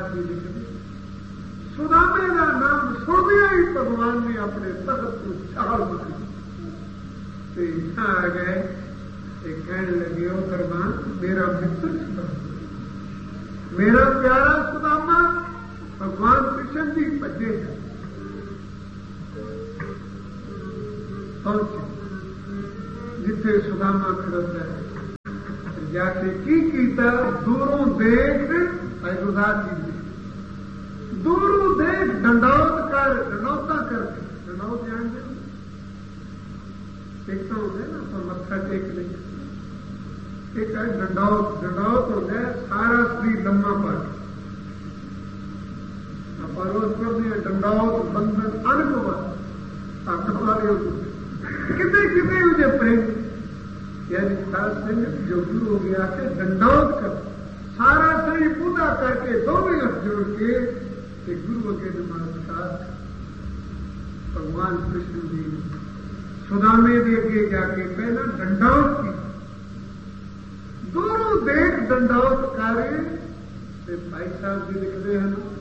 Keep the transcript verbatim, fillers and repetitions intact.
जी लिखते सुदामे का नाम सुनदिया ही भगवान ने अपने तख्त को छाल मारी तो इतना आ गए कहने लगे हो भगवान मेरा मित्र सुदामा, मेरा प्यारा सुदामा। भगवान कृष्ण जी भजे पहुंचे जिथे सुदामा खड़ोता है जाके की कीता दूरों देख गुरदास जी ने दूरों देख दंडौत कर दंडौता करके दंडौत जानते एक तो होता है ना तो मत्था टेक ले एक है दंडौत दंडौत होता है सारा शरीर लम्बा पाट रोज पढ़ते दंडौत बंधन अनुभव वाले कितने कितने मुझे प्रेम यानी सात सिंह जो गुरु हो गया के दंडौत कर सारा शरीर पूरा करके दोनों हाथ जोड़ के एक गुरु के नमस्कार भगवान कृष्ण जी सुदामे दे के जाके पहला दंडौत की दोनों देख दंडौत कार्य भाई साहब जी लिखते हैं